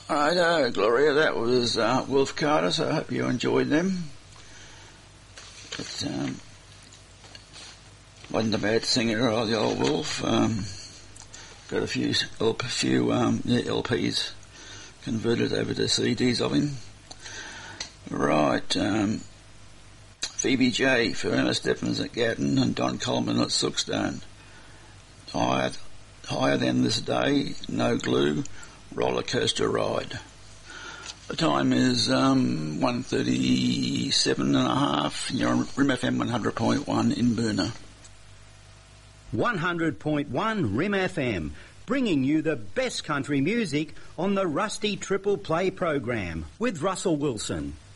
Righto, Gloria, that was Wolf Carter, so I hope you enjoyed them. But, wasn't a bad singer, the old Wolf. Got a few LPs converted over to CDs of him. Right, Phoebe J for Ernest Stephens at Gatton and Don Coleman at Sookstone. Higher Than This Day, No Glue, Roller Coaster Ride. The time is 1:37.5. You're on Rim FM 100.1 in Burner. 100.1 Rim FM, bringing you the best country music on the Rusty Triple Play program with Russell Wilson.